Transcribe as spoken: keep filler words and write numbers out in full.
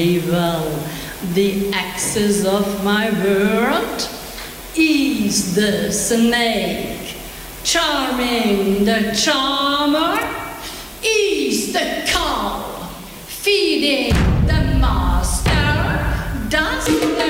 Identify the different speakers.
Speaker 1: Evil, the axis of my world, is the snake. Charming the charmer is the cow. Feeding the master does